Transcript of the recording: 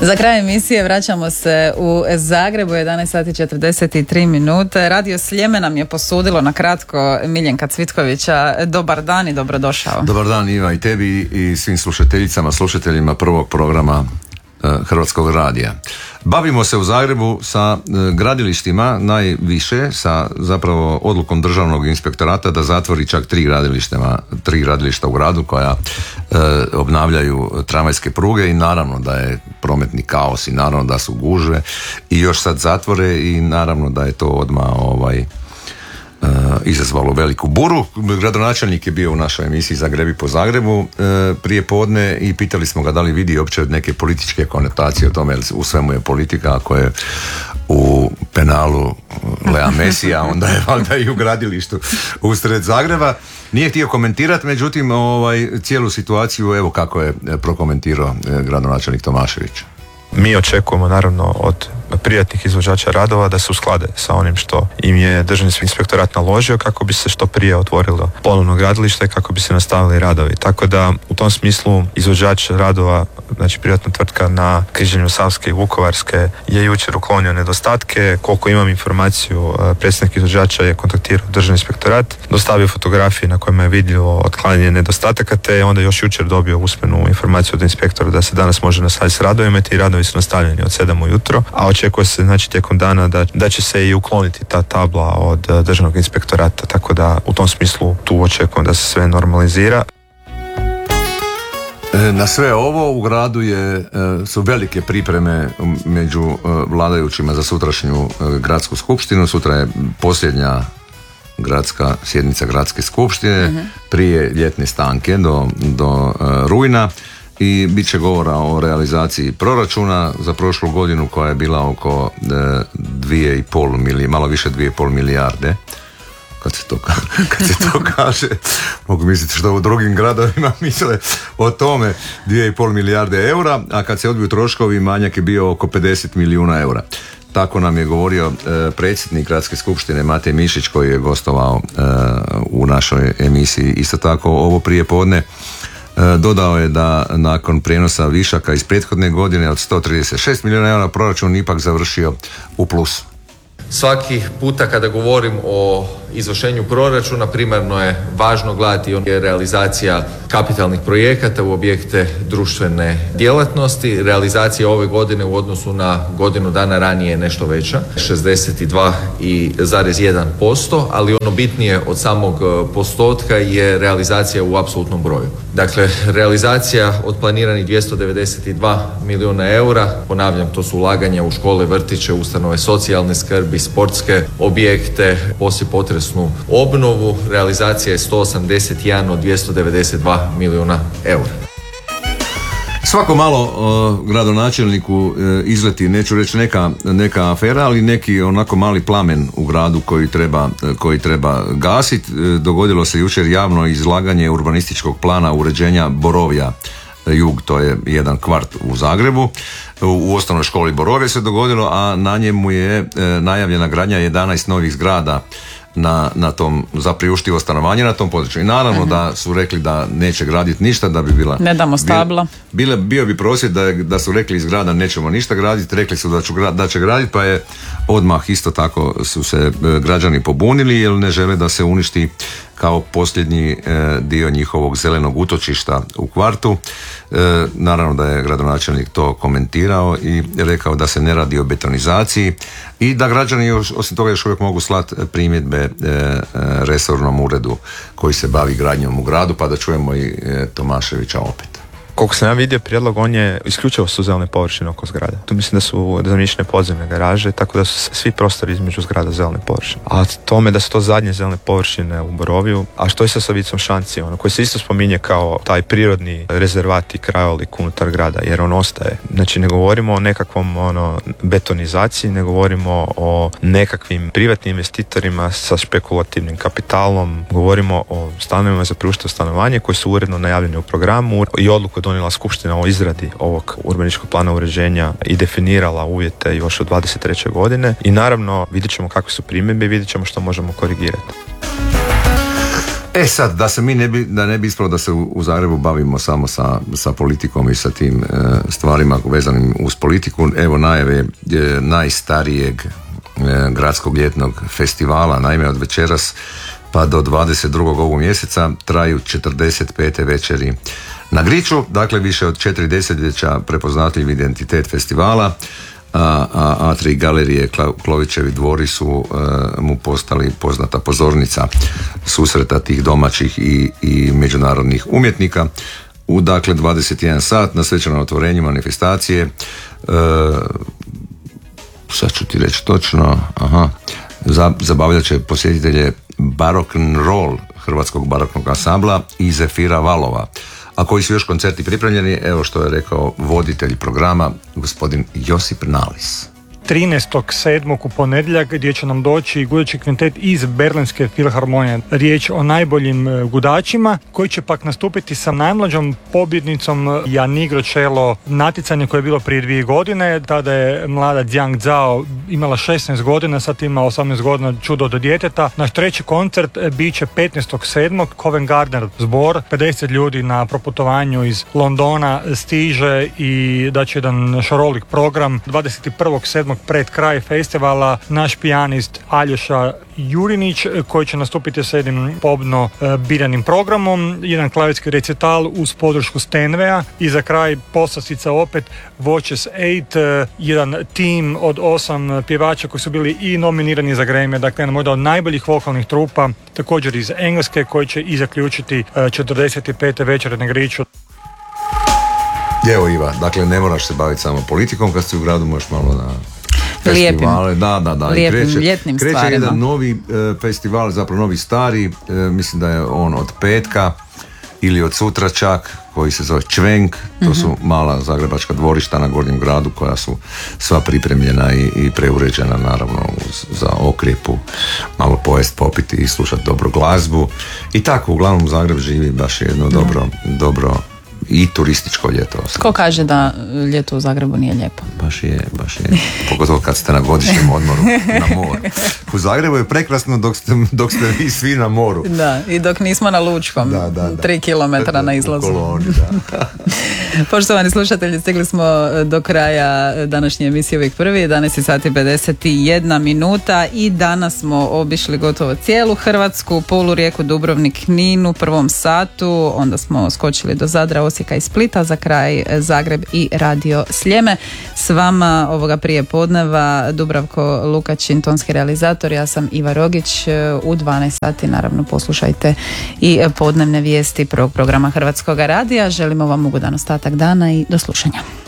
Za kraj emisije vraćamo se u Zagrebu, 11 sati 43 minute. Radio Sljeme nam je posudilo na kratko Miljenka Cvitkovića. Dobar dan i dobrodošao. Dobar dan Iva i tebi i svim slušateljima prvog programa Hrvatskog radija. Bavimo se u Zagrebu sa gradilištima, najviše sa zapravo odlukom Državnog inspektorata da zatvori čak tri gradilišta u gradu koja obnavljaju tramvajske pruge i naravno da je prometni kaos i naravno da su gužve i još sad zatvore i naravno da je to odmah izazvalo veliku buru. Gradonačelnik je bio u našoj emisiji Zagrebi po Zagrebu prije podne i pitali smo ga da li vidi uopće neke političke konotacije o tome, jer u svemu je politika, ako je u penalu Lea Mesija, onda je valjda i u gradilištu usred Zagreba. Nije htio komentirati, međutim cijelu situaciju evo kako je prokomentirao gradonačelnik Tomašević. Mi očekujemo naravno od privatnih izvođača radova da se usklade sa onim što im je Državni inspektorat naložio kako bi se što prije otvorilo ponovno gradilište i kako bi se nastavili radovi. Tako da u tom smislu izvođač radova, znači privatna tvrtka na križanju Savske i Vukovarske, je jučer uklonio nedostatke. Koliko imam informaciju, predstavnik izvođača je kontaktirao Državni inspektorat, dostavio fotografije na kojima je vidljivo otklanjanje nedostataka, te je onda još jučer dobio usmenu informaciju od inspektora da se danas može nastaviti s radovima. Ti radovi su nastavljeni od 7 ujutro, a očekuje se znači tijekom dana da će se i ukloniti ta tabla od Državnog inspektorata, tako da u tom smislu tu očekujem da se sve normalizira. Na sve ovo u gradu su velike pripreme među vladajućima za sutrašnju gradsku skupštinu. Sutra je posljednja gradska sjednica gradske skupštine prije ljetne stanke do rujna. I bit će govora o realizaciji proračuna za prošlu godinu koja je bila oko 2,5 malo više 2,5 milijarde. Kad se to kaže, mogu misliti što u drugim gradovima misle o tome, 2,5 milijarde eura, a kad se odbiju troškovi manjak je bio oko 50 milijuna eura. Tako nam je govorio predsjednik Gradske skupštine Matej Mišić koji je gostovao u našoj emisiji isto tako ovo prije podne. Dodao je da nakon prijenosa višaka iz prethodne godine od 136 milijuna eura proračun ipak završio u plusu. Svaki puta kada govorim o izvršenju proračuna primarno je važno gledati realizacija kapitalnih projekata u objekte društvene djelatnosti. Realizacija ove godine u odnosu na godinu dana ranije je nešto veća, 62,1%, ali ono bitnije od samog postotka je realizacija u apsolutnom broju. Dakle, realizacija od planiranih 292 milijuna eura, ponavljam, to su ulaganja u škole, vrtiće, ustanove socijalne skrbi, sportske objekte, poslijepotresnu obnovu. Realizacija je 181 od 292 milijuna eura. Svako malo gradonačelniku izleti, neću reći neka afera, ali neki onako mali plamen u gradu koji treba gasiti. Dogodilo se jučer javno izlaganje urbanističkog plana uređenja Borovja Jug, to je jedan kvart u Zagrebu. U osnovnoj školi Borovje se dogodilo, a na njemu je najavljena gradnja 11 novih zgrada na tom, za priuštivo stanovanje na tom području. I naravno da su rekli da neće graditi ništa, da bi bila... Ne damo stabla. Bio bi prosvjed da su rekli iz grada nećemo ništa graditi, rekli su da će graditi, pa je odmah isto tako su se građani pobunili jer ne žele da se uništi kao posljednji dio njihovog zelenog utočišta u kvartu. Naravno da je gradonačelnik to komentirao i rekao da se ne radi o betonizaciji i da građani osim toga još uvijek mogu slati primjedbe resornom uredu koji se bavi gradnjom u gradu, pa da čujemo i Tomaševića opet. Koliko sam ja vidio prijedlog, on je isključivo su zelene površine oko zgrade. Tu mislim da su zamišljene podzemne garaže, tako da su svi prostori između zgrada zelene površine. A tome da su to zadnje zelene površine u Borovju, a što je sa Savicom Šanci, koji se isto spominje kao taj prirodni rezervat i krajolik unutar grada, jer on ostaje. Znači ne govorimo o nekakvom betonizaciji, ne govorimo o nekakvim privatnim investitorima sa špekulativnim kapitalom, govorimo o stanovima za priuštivo stanovanje koji su uredno najavljeni u programu i odluku donijela skupština o izradi ovog urbanističkog plana uređenja i definirala uvjete još od 23. godine i naravno vidjet ćemo kakve su primjedbe i vidjet ćemo što možemo korigirati. Sad, da ne bi ispalo da se u Zagrebu bavimo samo sa politikom i sa tim stvarima vezanim uz politiku, evo najave najstarijeg gradskog ljetnog festivala, naime od večeras pa do 22. ovog mjeseca traju 45. večeri na Griču, dakle više od 4 desetljeća prepoznatljiv identitet festivala, a A3 galerije Klovićevi dvori su mu postali poznata pozornica susreta tih domaćih i međunarodnih umjetnika. U dakle 21 sat na svečanom otvorenju manifestacije, sad ću ti reći točno, zabavljat će posjetitelje barok roll Hrvatskog baroknog ansambla i Zefira Valova, a koji su još koncerti pripremljeni, evo što je rekao voditelj programa, gospodin Josip Nalis. 13.7. u ponedjeljak gdje će nam doći gudački kvintet iz Berlinske filharmonije. Riječ o najboljim gudačima koji će pak nastupiti sa najmlađom pobjednicom Janigro Čelo, natjecanje koje je bilo prije 2 godine. Tada je mlada Jiang Zhao imala 16 godina, sad ima 18 godina, čudo do djeteta. Naš treći koncert bit će 15.7. Covent Garden zbor, 50 ljudi na proputovanju iz Londona stiže i daće jedan šarolik program. 21.7. pred kraj festivala naš pijanist Aljoša Jurinić koji će nastupiti s jednim pobno biranim programom, jedan klavirski recital uz podršku Stenveja i za kraj poslastica opet Watches 8, jedan tim od 8 pjevača koji su bili i nominirani za Grammy, dakle jedan od najboljih vokalnih trupa, također iz Engleske, koji će i zaključiti 45. večer na Griču. Evo Iva, dakle ne moraš se baviti samo politikom, kad si u gradu možeš malo na festivale, lijepim ljetnim kreće stvarima. Jedan novi festival, zapravo novi stari, mislim da je on od petka ili od sutra čak, koji se zove Čvenk, to su mala zagrebačka dvorišta na Gornjem gradu koja su sva pripremljena i preuređena naravno za okrijepu, malo pojest, popiti i slušati dobru glazbu i tako, uglavnom Zagreb živi baš jedno dobro i turističko ljeto. Ko kaže da ljeto u Zagrebu nije lijepo? Baš je. Pogotovo kad ste na godišnjem odmoru na moru. U Zagrebu je prekrasno dok ste vi svi na moru. Da, i dok nismo na Lučkom. 3 kilometra na izlazu. U koloni, da. Poštovani slušatelji, stigli smo do kraja današnje emisije Uvijek prvi, 11:51 minuta i danas smo obišli gotovo cijelu Hrvatsku, Pulu, Rijeku, Dubrovnik, Knin u prvom satu, onda smo skočili do Zadra, Osijeka i Splita, za kraj Zagreb i Radio Sljeme. S vama ovoga prije podneva Dubravko Lukačin, tonski realizator, ja sam Iva Rogić. U 12 sati naravno poslušajte i podnevne vijesti prvog programa Hrvatskog radija. Želimo vam ugodan ostatak dana i do slušanja.